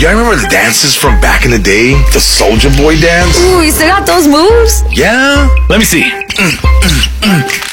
Y'all remember the dances from back in the day? The Soulja Boy dance? Ooh, you still got those moves? Yeah. Let me see.